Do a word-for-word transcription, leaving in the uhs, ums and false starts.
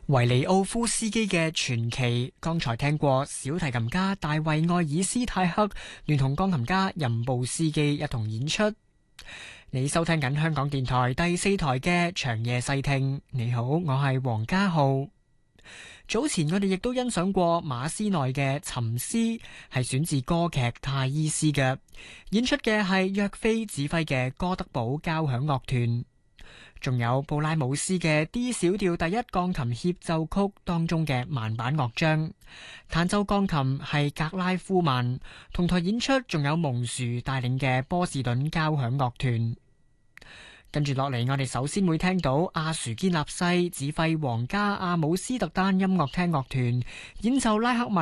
維尼奧夫斯基嘅傳奇，剛才聽過小提琴家大衛愛爾斯泰克聯同鋼琴家任布斯基一同演出。你收聽緊香港電台第四台嘅長夜細聽。你好，我係黃家浩。早前我哋亦都欣賞過馬斯內嘅《沉思》，係選自歌劇《泰伊斯》嘅，演出嘅係約菲指揮嘅哥德堡交響樂團。仲有布拉姆斯嘅 D 小調第一鋼琴協奏曲當中嘅慢板樂章，彈奏鋼琴係格拉夫曼，同台演出仲有蒙殊帶領嘅波士頓交響樂團。跟住落嚟，我哋首先會聽到阿殊堅納西指揮皇家阿姆斯特丹音樂廳樂團演奏拉克